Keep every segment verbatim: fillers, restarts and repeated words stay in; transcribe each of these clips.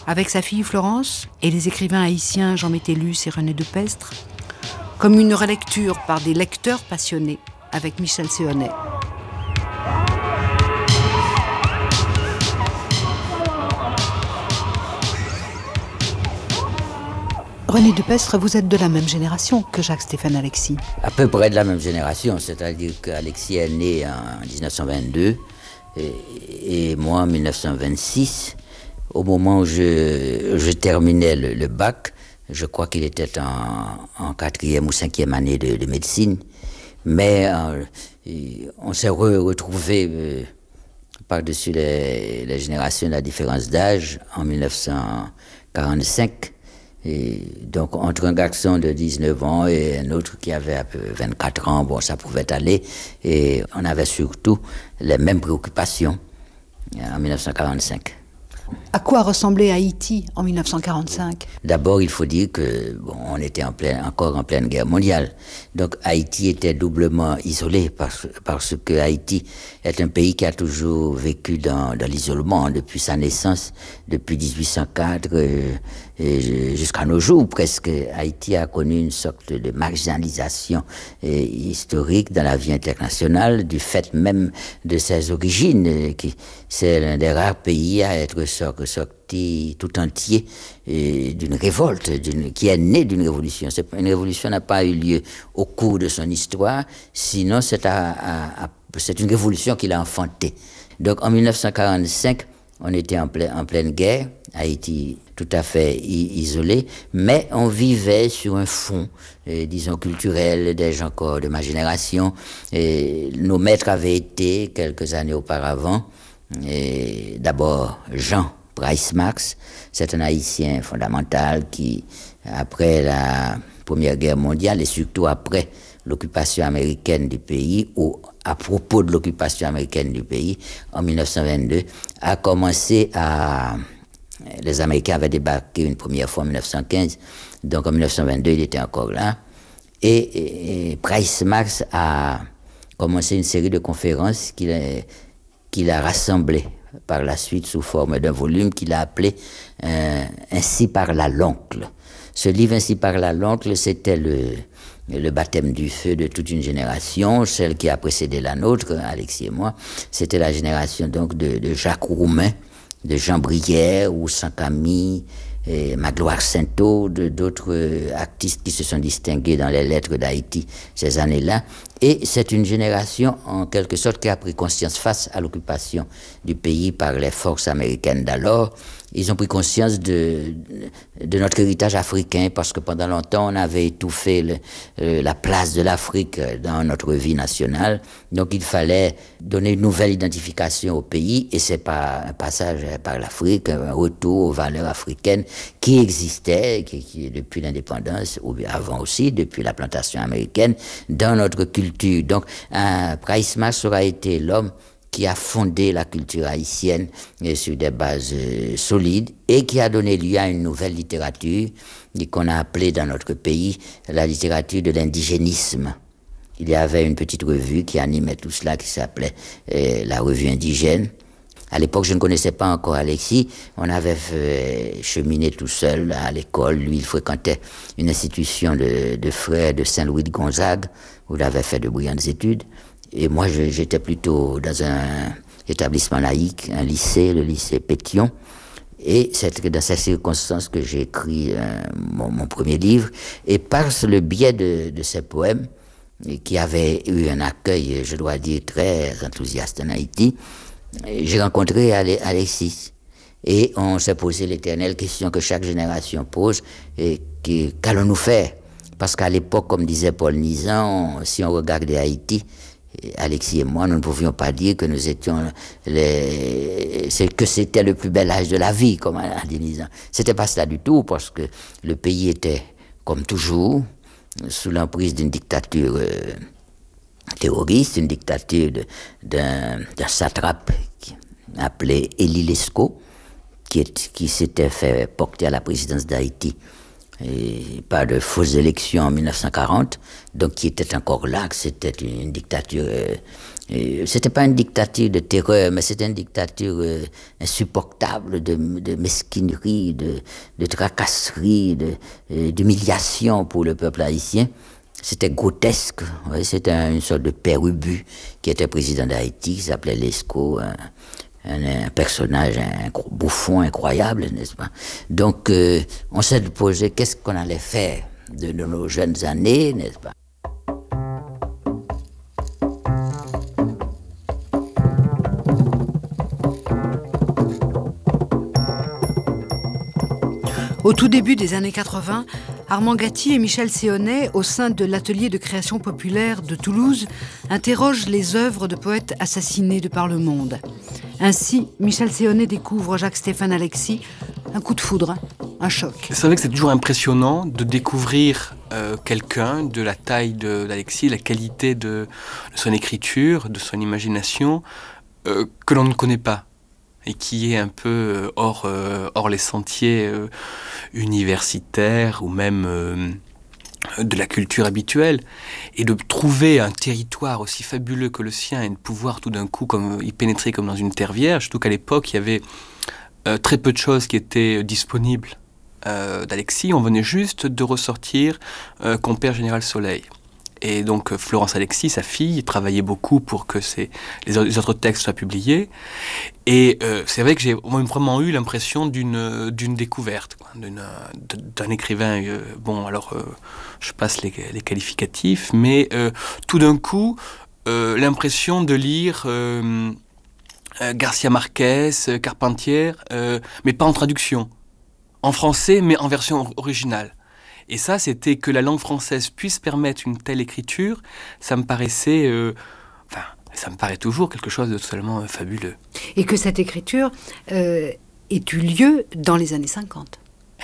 avec sa fille Florence et les écrivains haïtiens Jean Métellus et René Depestre, comme une relecture par des lecteurs passionnés avec Michel Séonnet. René Depestre, vous êtes de la même génération que Jacques-Stéphane Alexis. À peu près de la même génération, c'est-à-dire qu'Alexis est né en dix-neuf cent vingt-deux et, et moi en mille neuf cent vingt-six. Au moment où je, je terminais le, le bac, je crois qu'il était en, en quatrième ou cinquième année de, de médecine, mais euh, on s'est re, retrouvé euh, par-dessus les, les générations, la différence d'âge, en mille neuf cent quarante-cinq. Et donc, entre un garçon de dix-neuf ans et un autre qui avait à peu vingt-quatre ans, bon, ça pouvait aller. Et on avait surtout les mêmes préoccupations en mille neuf cent quarante-cinq. À quoi ressemblait Haïti en mille neuf cent quarante-cinq ? D'abord, il faut dire que bon, on était en pleine, encore en pleine guerre mondiale. Donc, Haïti était doublement isolé parce, parce que Haïti est un pays qui a toujours vécu dans, dans l'isolement depuis sa naissance, depuis dix-huit cent quatre euh, et jusqu'à nos jours presque. Haïti a connu une sorte de marginalisation euh, historique dans la vie internationale du fait même de ses origines. Euh, qui, c'est l'un des rares pays à être sorti tout entier euh, d'une révolte d'une, qui est née d'une révolution. C'est, une révolution n'a pas eu lieu au cours de son histoire, sinon c'est, à, à, à, c'est une révolution qu'il a enfantée. Donc en mille neuf cent quarante-cinq, on était en, plein, en pleine guerre, Haïti tout à fait isolé, mais on vivait sur un fond, euh, disons, culturel, des gens encore de ma génération. Et nos maîtres avaient été, quelques années auparavant, et d'abord Jean Bryce Marx, c'est un Haïtien fondamental qui, après la Première Guerre mondiale et surtout après l'occupation américaine du pays, ou à propos de l'occupation américaine du pays, en mille neuf cent vingt-deux, a commencé à... Les Américains avaient débarqué une première fois en mille neuf cent quinze, donc en mille neuf cent vingt-deux, il était encore là. Et, et, et Bryce Marx a commencé une série de conférences qu'il a, qu'il a rassemblées par la suite sous forme d'un volume qu'il a appelé euh, « Ainsi parla l'oncle ». Ce livre « Ainsi parla l'oncle », c'était le, le baptême du feu de toute une génération, celle qui a précédé la nôtre, Alexis et moi. C'était la génération donc de, de Jacques Roumain, de Jean Brière, ou Saint-Camille, et Magloire Sainteau, de, d'autres euh, artistes qui se sont distingués dans les lettres d'Haïti ces années-là. Et c'est une génération, en quelque sorte, qui a pris conscience face à l'occupation du pays par les forces américaines d'alors. Ils ont pris conscience de, de notre héritage africain, parce que pendant longtemps, on avait étouffé le, euh, la place de l'Afrique dans notre vie nationale. Donc, il fallait donner une nouvelle identification au pays, et c'est pas un passage par l'Afrique, un retour aux valeurs africaines qui existaient, qui, qui, depuis l'indépendance, ou bien avant aussi, depuis la plantation américaine, dans notre culture. Donc, euh, Bryce Marx aura été l'homme qui a fondé la culture haïtienne euh, sur des bases euh, solides et qui a donné lieu à une nouvelle littérature qu'on a appelée dans notre pays la littérature de l'indigénisme. Il y avait une petite revue qui animait tout cela qui s'appelait euh, la Revue Indigène. À l'époque, je ne connaissais pas encore Alexis. On avait fait cheminer tout seul à l'école. Lui, il fréquentait une institution de, de frères de Saint-Louis de Gonzague, où il avait fait de brillantes études. Et moi, je, j'étais plutôt dans un établissement laïque, un lycée, le lycée Pétion. Et c'est dans ces circonstances que j'ai écrit euh, mon, mon premier livre. Et par le biais de, de ces poèmes, qui avaient eu un accueil, je dois dire, très enthousiaste en Haïti, j'ai rencontré Alexis et on s'est posé l'éternelle question que chaque génération pose, et que, qu'allons-nous faire? Parce qu'à l'époque, comme disait Paul Nizan, si on regardait Haïti, Alexis et moi, nous ne pouvions pas dire que nous étions les, c'est, que c'était le plus bel âge de la vie, comme a dit Nizan. C'était pas cela du tout, parce que le pays était, comme toujours, sous l'emprise d'une dictature euh, terroriste, une dictature de, d'un, d'un satrape appelé Élie Lescaut, qui, est, qui s'était fait porter à la présidence d'Haïti et pas de fausses élections en mille neuf cent quarante, donc qui était encore là, que c'était une dictature. Euh, euh, c'était pas une dictature de terreur, mais c'était une dictature euh, insupportable de, de mesquinerie, de, de tracasserie, de, euh, d'humiliation pour le peuple haïtien. C'était grotesque. Ouais, c'était un, une sorte de père ubu qui était président d'Haïti, qui s'appelait Lescaut. Un, Un, un personnage, un bouffon incroyable, n'est-ce pas? Donc, euh, on s'est posé qu'est-ce qu'on allait faire de, de nos jeunes années, n'est-ce pas? Au tout début des années quatre-vingts, Armand Gatti et Michel Séonnet, au sein de l'atelier de création populaire de Toulouse, interrogent les œuvres de poètes assassinés de par le monde. Ainsi, Michel Séonnet découvre Jacques-Stéphane Alexis, un coup de foudre, un choc. C'est vrai que c'est toujours impressionnant de découvrir euh, quelqu'un de la taille de, d'Alexis, la qualité de, de son écriture, de son imagination, euh, que l'on ne connaît pas et qui est un peu hors, euh, hors les sentiers euh, universitaires ou même euh, de la culture habituelle. Et de trouver un territoire aussi fabuleux que le sien et de pouvoir tout d'un coup comme, y pénétrer comme dans une terre vierge, surtout qu'à l'époque, il y avait euh, très peu de choses qui étaient disponibles euh, d'Alexis. On venait juste de ressortir euh, Compère Général Soleil. Et donc Florence Alexis, sa fille, travaillait beaucoup pour que ces, les autres textes soient publiés. Et euh, c'est vrai que j'ai vraiment eu l'impression d'une, d'une découverte, quoi, d'une, d'un écrivain. Euh, bon, alors euh, je passe les, les qualificatifs, mais euh, tout d'un coup, euh, l'impression de lire euh, euh, Garcia Marquez, Carpentier, euh, mais pas en traduction, en français, mais en version originale. Et ça, c'était que la langue française puisse permettre une telle écriture, ça me paraissait, euh, enfin, ça me paraît toujours quelque chose de totalement euh, fabuleux. Et que cette écriture euh, ait eu lieu dans les années cinquante.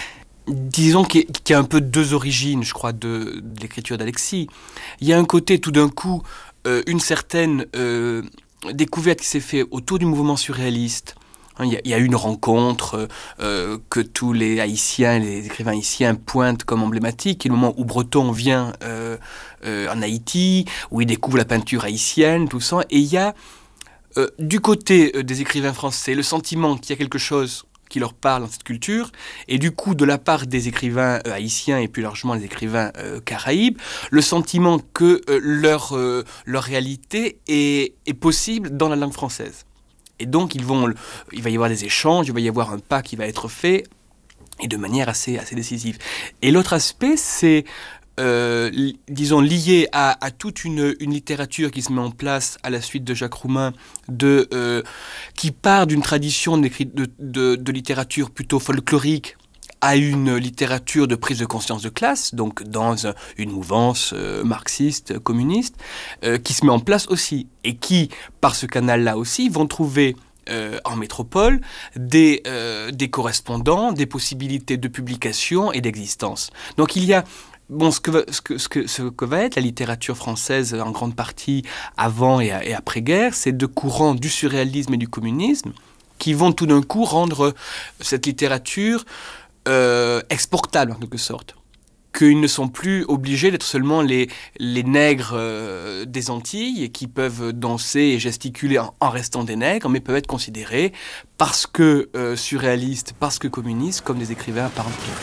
Disons qu'il y a un peu deux origines, je crois, de, de l'écriture d'Alexis. Il y a un côté, tout d'un coup, euh, une certaine euh, découverte qui s'est faite autour du mouvement surréaliste. Il y, a, il y a eu une rencontre euh, que tous les Haïtiens, les écrivains haïtiens pointent comme emblématique, qui est le moment où Breton vient euh, euh, en Haïti, où il découvre la peinture haïtienne, tout ça. Et il y a, euh, du côté euh, des écrivains français, le sentiment qu'il y a quelque chose qui leur parle dans cette culture, et du coup, de la part des écrivains euh, haïtiens, et plus largement les écrivains euh, caraïbes, le sentiment que euh, leur, euh, leur réalité est, est possible dans la langue française. Et donc, ils vont, il va y avoir des échanges, il va y avoir un pas qui va être fait, et de manière assez, assez décisive. Et l'autre aspect, c'est, euh, disons, lié à, à toute une, une littérature qui se met en place à la suite de Jacques Roumain, de, euh, qui part d'une tradition de, de, de littérature plutôt folklorique, à une littérature de prise de conscience de classe, donc dans un, une mouvance euh, marxiste, communiste, euh, qui se met en place aussi, et qui, par ce canal-là aussi, vont trouver euh, en métropole des, euh, des correspondants, des possibilités de publication et d'existence. Donc il y a Bon, ce que, ce, que, ce, que, ce que va être la littérature française en grande partie avant et, et après-guerre, c'est de courants du surréalisme et du communisme qui vont tout d'un coup rendre cette littérature Euh, exportables en quelque sorte, qu'ils ne sont plus obligés d'être seulement les, les nègres euh, des Antilles qui peuvent danser et gesticuler en, en restant des nègres, mais peuvent être considérés parce que euh, surréalistes, parce que communistes, comme des écrivains à part entière.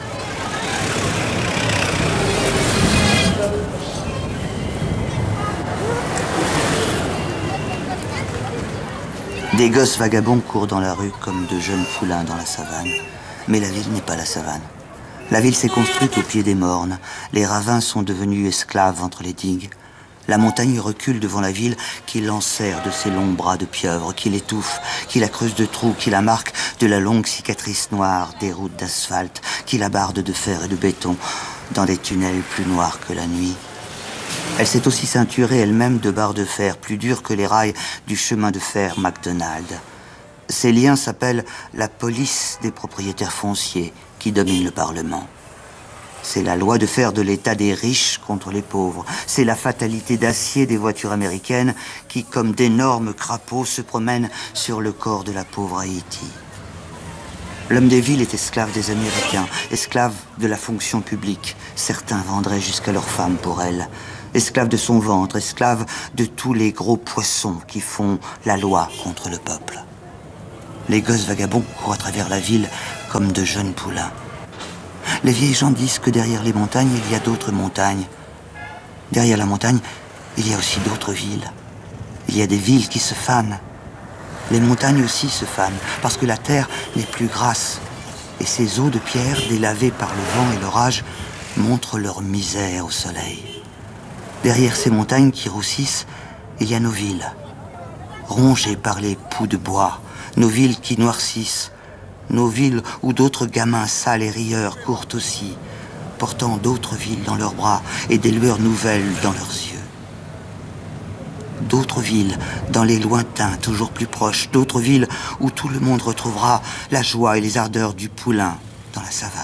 Des gosses vagabonds courent dans la rue comme de jeunes poulains dans la savane. Mais la ville n'est pas la savane. La ville s'est construite au pied des mornes. Les ravins sont devenus esclaves entre les digues. La montagne recule devant la ville qui l'enserre de ses longs bras de pieuvre, qui l'étouffe, qui la creuse de trous, qui la marque de la longue cicatrice noire des routes d'asphalte, qui la barde de fer et de béton dans des tunnels plus noirs que la nuit. Elle s'est aussi ceinturée elle-même de barres de fer plus dures que les rails du chemin de fer McDonald. Ces liens s'appellent la police des propriétaires fonciers qui domine le Parlement. C'est la loi de fer de l'État des riches contre les pauvres. C'est la fatalité d'acier des voitures américaines qui, comme d'énormes crapauds, se promènent sur le corps de la pauvre Haïti. L'homme des villes est esclave des Américains, esclave de la fonction publique. Certains vendraient jusqu'à leurs femmes pour elle. Esclave de son ventre, esclave de tous les gros poissons qui font la loi contre le peuple. Les gosses vagabonds courent à travers la ville comme de jeunes poulains. Les vieilles gens disent que derrière les montagnes, il y a d'autres montagnes. Derrière la montagne, il y a aussi d'autres villes. Il y a des villes qui se fanent. Les montagnes aussi se fanent, parce que la terre n'est plus grasse. Et ces eaux de pierre, délavées par le vent et l'orage, montrent leur misère au soleil. Derrière ces montagnes qui roussissent, il y a nos villes, rongées par les poux de bois, nos villes qui noircissent, nos villes où d'autres gamins sales et rieurs courent aussi, portant d'autres villes dans leurs bras et des lueurs nouvelles dans leurs yeux. D'autres villes, dans les lointains, toujours plus proches. D'autres villes où tout le monde retrouvera la joie et les ardeurs du poulain dans la savane.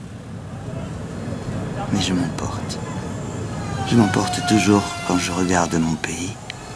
Mais je m'emporte. Je m'emporte toujours quand je regarde mon pays.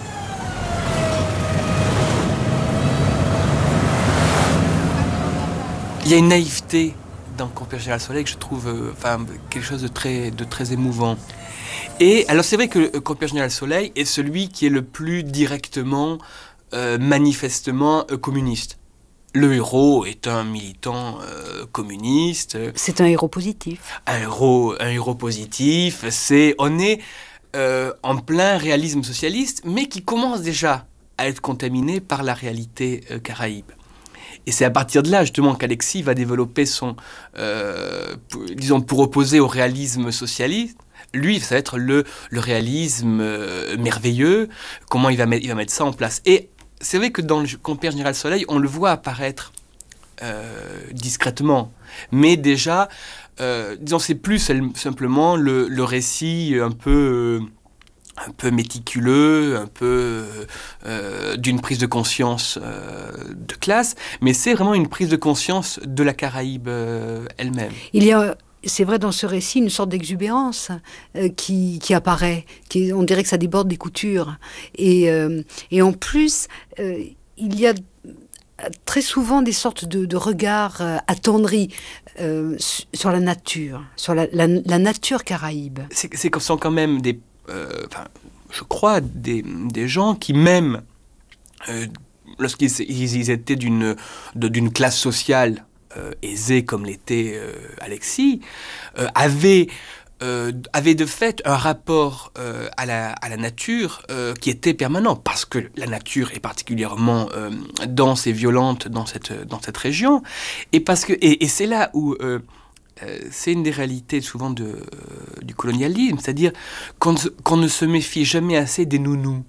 Il y a une naïveté dans Compère Général Soleil que je trouve euh, enfin, quelque chose de très, de très émouvant. Et alors c'est vrai que le Compère Général Soleil est celui qui est le plus directement, euh, manifestement euh, communiste. Le héros est un militant euh, communiste. C'est un héros positif. Un héros, un héros positif. C'est, on est euh, en plein réalisme socialiste, mais qui commence déjà à être contaminé par la réalité euh, caraïbe. Et c'est à partir de là, justement, qu'Alexis va développer son, euh, pour, disons, pour opposer au réalisme socialiste. Lui, ça va être le, le réalisme euh, merveilleux, comment il va, mettre, il va mettre ça en place. Et c'est vrai que dans le Compère Général Soleil, on le voit apparaître euh, discrètement. Mais déjà, euh, disons, c'est plus simplement le, le récit un peu, euh, un peu méticuleux, un peu euh, d'une prise de conscience euh, de classe, mais c'est vraiment une prise de conscience de la Caraïbe euh, elle-même. Il y a... C'est vrai, dans ce récit, une sorte d'exubérance euh, qui, qui apparaît. Qui, on dirait que ça déborde des coutures. Et, euh, et en plus, euh, il y a très souvent des sortes de, de regards euh, attendris euh, sur la nature, sur la, la, la nature caraïbe. C'est, c'est ce sont quand même des, euh, enfin, je crois, des, des gens qui même, euh, lorsqu'ils ils étaient d'une, de, d'une classe sociale Euh, aisé comme l'était euh, Alexis, euh, avait, euh, avait de fait un rapport euh, à, la, à la nature euh, qui était permanent, parce que la nature est particulièrement euh, dense et violente dans cette, dans cette région, et, parce que, et, et c'est là où euh, euh, c'est une des réalités souvent de, euh, du colonialisme, c'est-à-dire qu'on, qu'on ne se méfie jamais assez des nounous.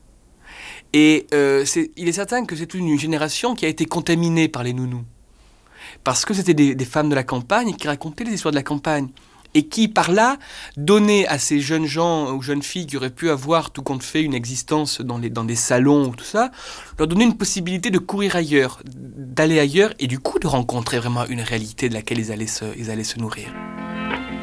Et euh, c'est, il est certain que c'est toute une génération qui a été contaminée par les nounous. Parce que c'était des, des femmes de la campagne qui racontaient les histoires de la campagne. Et qui, par là, donnaient à ces jeunes gens ou jeunes filles qui auraient pu avoir, tout compte fait, une existence dans, les, dans des salons ou tout ça, leur donner une possibilité de courir ailleurs, d'aller ailleurs, et du coup de rencontrer vraiment une réalité de laquelle ils allaient se, ils allaient se nourrir.